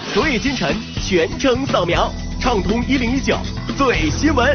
昨夜今晨全程扫描，畅通1019最新闻。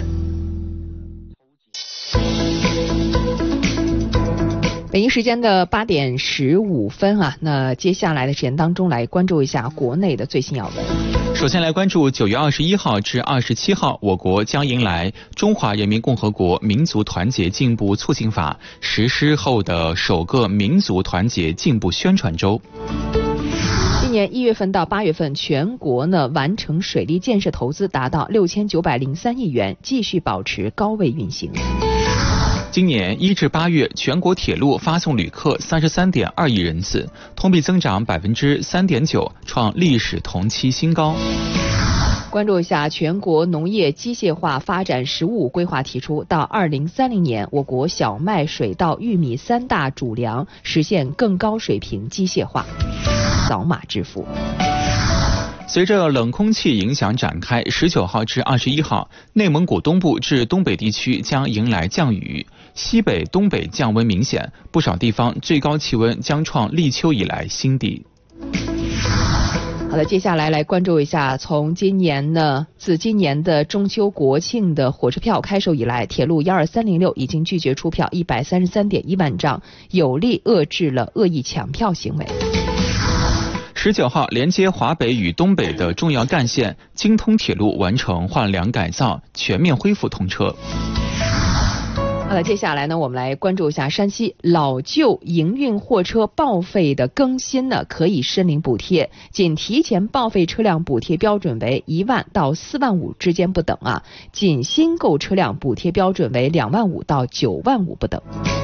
北京时间的8点15分啊，那接下来的时间当中来关注一下国内的最新要闻。 首先来关注9月21号至27号，我国将迎来中华人民共和国民族团结进步促进法实施后的首个民族团结进步宣传周。 今年1月份到8月份，全国呢完成水利建设投资达到6903亿元，继续保持高位运行。 今年1至8月，全国铁路发送旅客33.2亿人次，同比增长3.9%，创历史同期新高。 关注一下全国农业机械化发展“十五五”规划提出，到2030年，我国小麦、水稻、玉米3大主粮实现更高水平机械化，扫码支付。 随着冷空气影响展开，19号至21号，内蒙古东部至东北地区将迎来降雨，西北、东北降温明显，不少地方最高气温将创立秋以来新低。 好的，接下来关注一下，自今年的中秋国庆的火车票开售以来，铁路12306已经拒绝出票133.1万张，有力遏制了恶意抢票行为。 19号，连接华北与东北的重要干线京通铁路完成换梁改造，全面恢复通车。 好了，接下来呢，我们来关注一下山西老旧营运货车报废的更新呢，可以申领补贴，仅提前报废车辆补贴标准为1万到4万5之间不等啊，仅新购车辆补贴标准为2万5到9万5不等。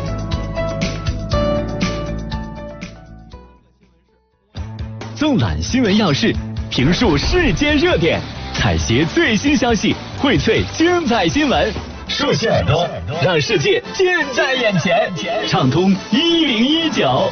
纵览新闻要事，评述世间热点，采撷最新消息，荟萃精彩新闻。竖起耳朵，让世界近在眼前。畅通1019。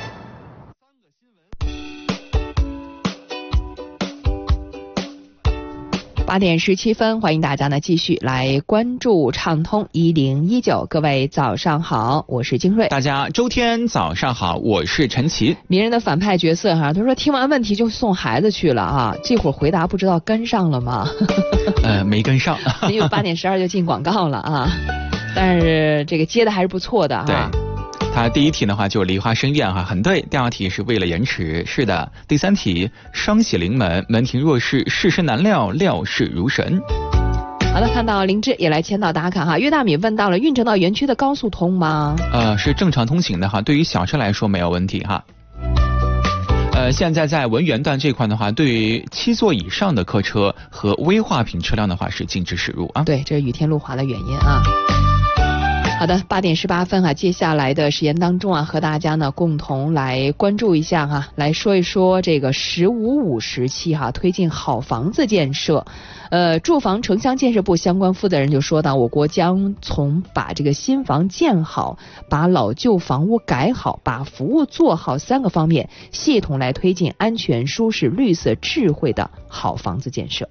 8点17分，欢迎大家呢继续来关注畅通1019。各位早上好，我是金瑞。 大家周天早上好，我是陈奇。 名人的反派角色哈，他说听完问题就送孩子去了啊，这会儿回答不知道跟上了吗？ 没跟上， 因为8点12就进广告了啊，但是这个接的还是不错的啊。 对。他第一题的话就是梨花生艳哈，很对。第二题是为了延迟，是的。第三题双喜临门，门庭若市，世事难料，料事如神。 好的，看到林芝也来签到打卡哈。岳大米问到了运城到园区的高速通吗？ 是正常通行的哈，对于小车来说没有问题哈。现在在文园段这块的话，对于7座以上的客车和危化品车辆的话是禁止驶入啊。 对，这是雨天路滑的原因啊。好的，8点18分啊，接下来的时间当中啊，和大家呢共同来关注一下哈，来说一说这个“15/5”时期哈，推进好房子建设。住房城乡建设部相关负责人就说到，我国将从把这个新房建好、把老旧房屋改好、把服务做好3个方面，系统来推进安全、舒适、绿色、智慧的好房子建设。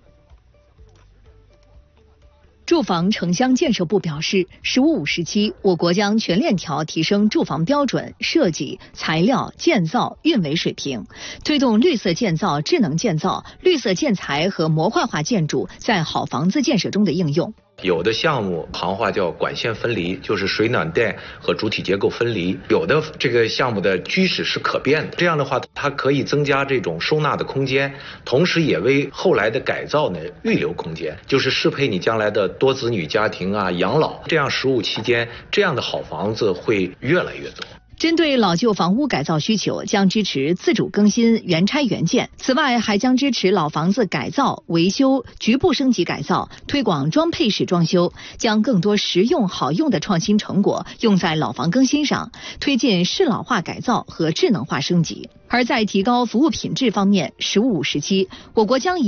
住房城乡建设部表示，“15/5”时期，我国将全链条提升住房标准、设计、材料、建造、运维水平，推动绿色建造、智能建造、绿色建材和模块化建筑在好房子建设中的应用。 有的项目行话叫管线分离，就是水暖电和主体结构分离；有的这个项目的居室是可变的，这样的话它可以增加这种收纳的空间，同时也为后来的改造呢预留空间，就是适配你将来的多子女家庭啊、养老。这样15期间，这样的好房子会越来越多。 针对老旧房屋改造需求，将支持自主更新、原拆原建。此外，还将支持老房子改造、维修、局部升级改造，推广装配式装修，将更多实用好用的创新成果用在老房更新上，推进适老化改造和智能化升级。而在提高服务品质方面，“15/5”时期，我国将以